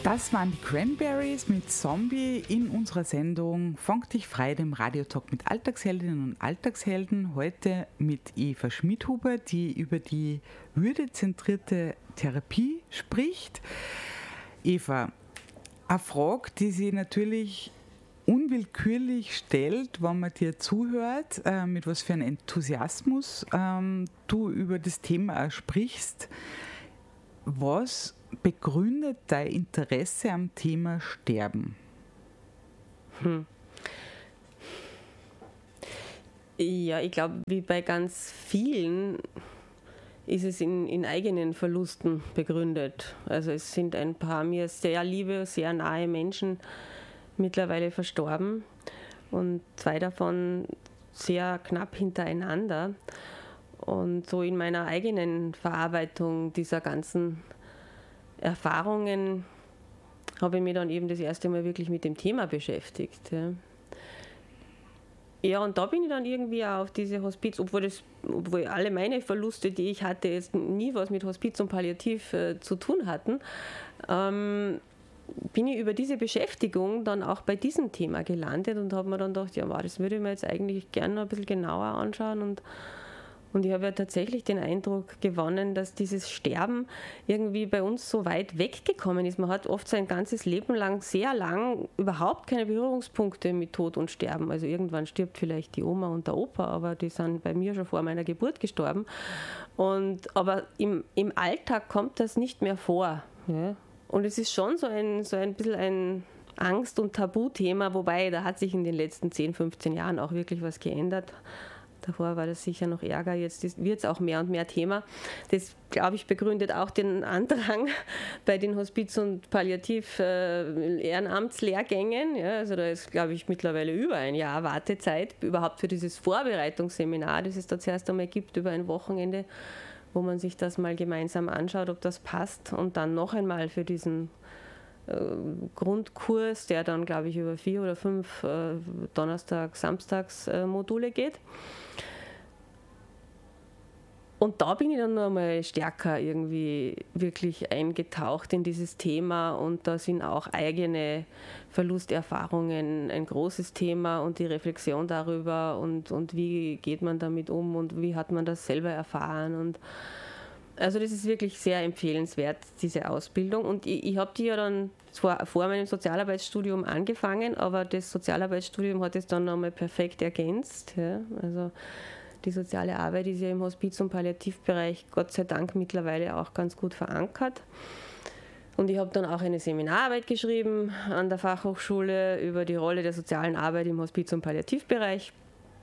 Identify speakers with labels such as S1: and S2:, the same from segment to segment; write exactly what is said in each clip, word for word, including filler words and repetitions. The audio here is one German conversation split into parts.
S1: Das waren die Cranberries mit Zombie in unserer Sendung Fang dich frei, dem Radiotalk mit Alltagsheldinnen und Alltagshelden. Heute mit Eva Schmidhuber, die über die würdezentrierte Therapie spricht. Eva, eine Frage, die sich natürlich unwillkürlich stellt, wenn man dir zuhört, äh, mit was für einem Enthusiasmus ähm, du über das Thema auch sprichst. Was begründet dein Interesse am Thema Sterben?
S2: Hm. Ja, ich glaube, wie bei ganz vielen ist es in, in eigenen Verlusten begründet. Also es sind ein paar mir sehr liebe, sehr nahe Menschen mittlerweile verstorben und zwei davon sehr knapp hintereinander. Und so in meiner eigenen Verarbeitung dieser ganzen Erfahrungen habe ich mich dann eben das erste Mal wirklich mit dem Thema beschäftigt. Ja, ja und da bin ich dann irgendwie auch auf diese Hospiz, obwohl, das, obwohl alle meine Verluste, die ich hatte, jetzt nie was mit Hospiz und Palliativ äh, zu tun hatten, ähm, bin ich über diese Beschäftigung dann auch bei diesem Thema gelandet und habe mir dann gedacht, ja, wow, das würde ich mir jetzt eigentlich gerne noch ein bisschen genauer anschauen. Und Und ich habe ja tatsächlich den Eindruck gewonnen, dass dieses Sterben irgendwie bei uns so weit weggekommen ist. Man hat oft sein ganzes Leben lang, sehr lang, überhaupt keine Berührungspunkte mit Tod und Sterben. Also irgendwann stirbt vielleicht die Oma und der Opa, aber die sind bei mir schon vor meiner Geburt gestorben. Und, aber im, im Alltag kommt das nicht mehr vor. Ja? Und es ist schon so ein, so ein bisschen ein Angst- und Tabuthema, wobei da hat sich in den letzten zehn, fünfzehn Jahren auch wirklich was geändert. Davor war das sicher noch Ärger, jetzt wird es auch mehr und mehr Thema. Das, glaube ich, begründet auch den Andrang bei den Hospiz- und Palliativ-Ehrenamtslehrgängen. Ja, also da ist, glaube ich, mittlerweile über ein Jahr Wartezeit überhaupt für dieses Vorbereitungsseminar, das es da zuerst einmal gibt über ein Wochenende, wo man sich das mal gemeinsam anschaut, ob das passt, und dann noch einmal für diesen Grundkurs, der dann, glaube ich, über vier oder fünf äh, Donnerstag-, Samstags-Module äh, geht. Und da bin ich dann noch einmal stärker irgendwie wirklich eingetaucht in dieses Thema, und da sind auch eigene Verlusterfahrungen ein großes Thema und die Reflexion darüber und, und wie geht man damit um und wie hat man das selber erfahren. Und also das ist wirklich sehr empfehlenswert, diese Ausbildung. Und ich, ich habe die ja dann zwar vor meinem Sozialarbeitsstudium angefangen, aber das Sozialarbeitsstudium hat es dann nochmal perfekt ergänzt. Ja. Also die soziale Arbeit ist ja im Hospiz- und Palliativbereich Gott sei Dank mittlerweile auch ganz gut verankert. Und ich habe dann auch eine Seminararbeit geschrieben an der Fachhochschule über die Rolle der sozialen Arbeit im Hospiz- und Palliativbereich.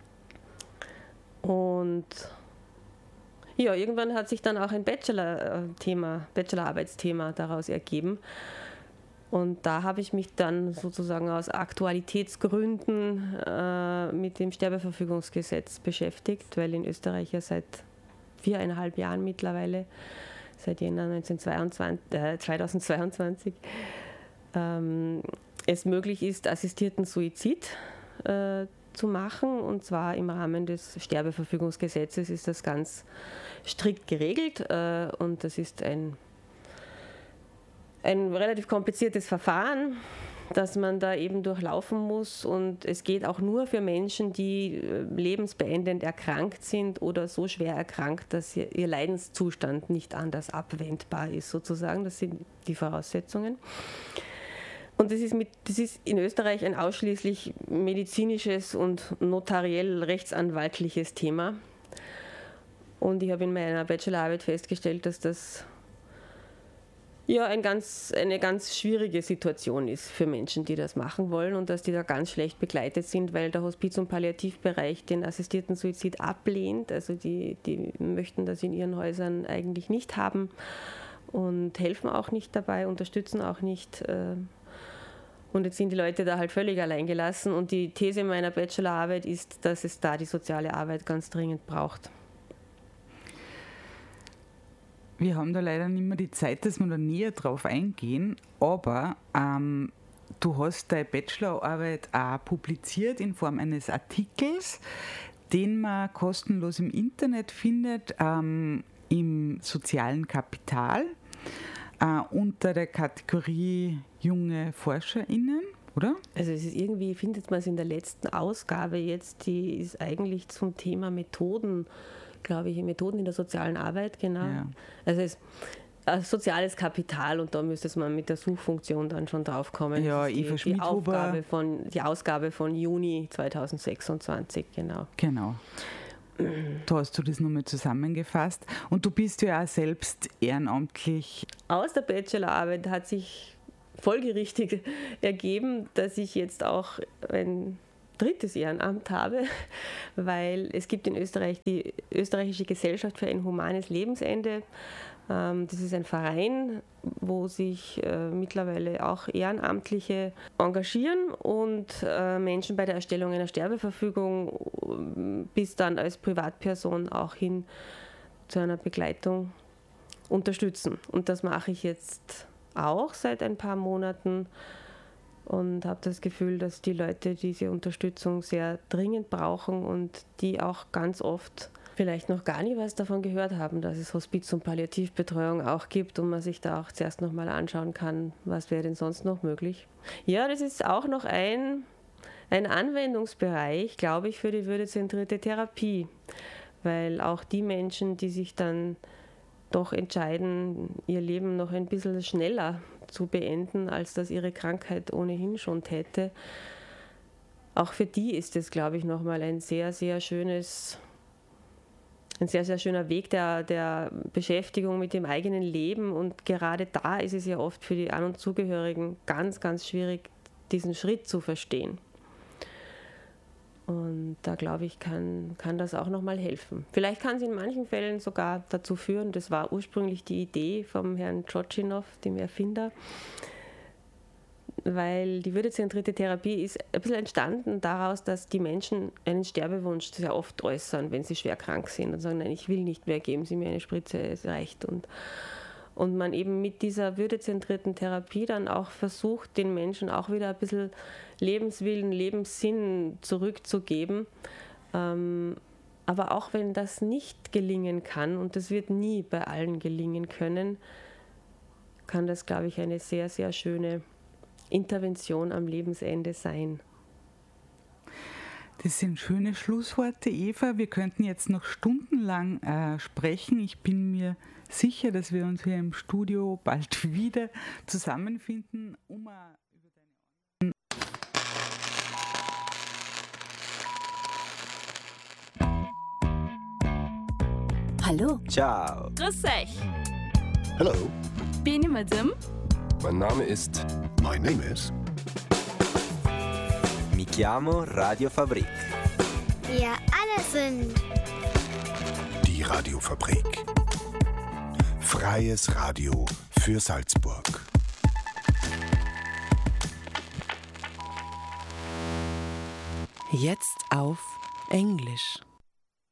S2: Und ja, irgendwann hat sich dann auch ein Bachelor-Thema, Bachelorarbeitsthema daraus ergeben. Und da habe ich mich dann sozusagen aus Aktualitätsgründen äh, mit dem Sterbeverfügungsgesetz beschäftigt, weil in Österreich ja seit viereinhalb Jahren mittlerweile, seit Jänner neunzehnhundertzweiundzwanzig, äh, zweitausendzweiundzwanzig, ähm, es möglich ist, assistierten Suizid äh, zu machen, und zwar im Rahmen des Sterbeverfügungsgesetzes ist das ganz strikt geregelt, äh, und das ist ein, ein relativ kompliziertes Verfahren, das man da eben durchlaufen muss, und es geht auch nur für Menschen, die lebensbeendend erkrankt sind oder so schwer erkrankt, dass ihr, ihr Leidenszustand nicht anders abwendbar ist, sozusagen. Das sind die Voraussetzungen. Und das ist, mit, das ist in Österreich ein ausschließlich medizinisches und notariell rechtsanwaltliches Thema. Und ich habe in meiner Bachelorarbeit festgestellt, dass das ja ein ganz, eine ganz schwierige Situation ist für Menschen, die das machen wollen, und dass die da ganz schlecht begleitet sind, weil der Hospiz- und Palliativbereich den assistierten Suizid ablehnt. Also die, die möchten das in ihren Häusern eigentlich nicht haben und helfen auch nicht dabei, unterstützen auch nicht. Und jetzt sind die Leute da halt völlig allein gelassen, und die These meiner Bachelorarbeit ist, dass es da die soziale Arbeit ganz dringend braucht.
S1: Wir haben da leider nicht mehr die Zeit, dass wir da näher drauf eingehen, aber ähm, du hast deine Bachelorarbeit auch publiziert in Form eines Artikels, den man kostenlos im Internet findet, ähm, im sozialen Kapital. äh, unter der Kategorie junge ForscherInnen, oder?
S2: Also es ist irgendwie, findet man es in der letzten Ausgabe jetzt, die ist eigentlich zum Thema Methoden, glaube ich, Methoden in der sozialen Arbeit, genau. Ja. Also es ist soziales Kapital und da müsste man mit der Suchfunktion dann schon drauf kommen.
S1: Ja,
S2: die,
S1: Eva
S2: die, Aufgabe von, die Ausgabe von Juni zweitausendsechsundzwanzig, genau.
S1: Genau. Da hast du das nochmal zusammengefasst. Und du bist ja auch selbst ehrenamtlich.
S2: Aus der Bachelorarbeit hat sich folgerichtig ergeben, dass ich jetzt auch ein drittes Ehrenamt habe, weil es gibt in Österreich die Österreichische Gesellschaft für ein humanes Lebensende. Das ist ein Verein, wo sich äh, mittlerweile auch Ehrenamtliche engagieren und äh, Menschen bei der Erstellung einer Sterbeverfügung bis dann als Privatperson auch hin zu einer Begleitung unterstützen. Und das mache ich jetzt auch seit ein paar Monaten und habe das Gefühl, dass die Leute diese Unterstützung sehr dringend brauchen und die auch ganz oft vielleicht noch gar nie was davon gehört haben, dass es Hospiz- und Palliativbetreuung auch gibt und man sich da auch zuerst noch mal anschauen kann, was wäre denn sonst noch möglich. Ja, das ist auch noch ein, ein Anwendungsbereich, glaube ich, für die würdezentrierte Therapie, weil auch die Menschen, die sich dann doch entscheiden, ihr Leben noch ein bisschen schneller zu beenden, als das ihre Krankheit ohnehin schon täte, auch für die ist es, glaube ich, noch mal ein sehr, sehr schönes Ein sehr, sehr schöner Weg der, der Beschäftigung mit dem eigenen Leben und gerade da ist es ja oft für die An- und Zugehörigen ganz, ganz schwierig, diesen Schritt zu verstehen. Und da glaube ich, kann, kann das auch nochmal helfen. Vielleicht kann es in manchen Fällen sogar dazu führen, das war ursprünglich die Idee vom Herrn Tschotschinow, dem Erfinder, weil die würdezentrierte Therapie ist ein bisschen entstanden daraus, dass die Menschen einen Sterbewunsch sehr oft äußern, wenn sie schwer krank sind und sagen, nein, ich will nicht mehr, geben Sie mir eine Spritze, es reicht. Und, und man eben mit dieser würdezentrierten Therapie dann auch versucht, den Menschen auch wieder ein bisschen Lebenswillen, Lebenssinn zurückzugeben. Ähm, aber auch wenn das nicht gelingen kann, und das wird nie bei allen gelingen können, kann das, glaube ich, eine sehr, sehr schöne Intervention am Lebensende sein.
S1: Das sind schöne Schlussworte, Eva. Wir könnten jetzt noch stundenlang äh, sprechen. Ich bin mir sicher, dass wir uns hier im Studio bald wieder zusammenfinden, um uh, über deine
S3: Hallo.
S4: Ciao.
S3: Grüß euch.
S5: Hello.
S3: Bin ich Madame?
S4: Mein Name ist...
S5: My name is...
S4: Mi chiamo Radio Fabrik.
S6: Wir alle sind...
S5: Die Radiofabrik. Freies Radio für Salzburg.
S7: Jetzt auf Englisch.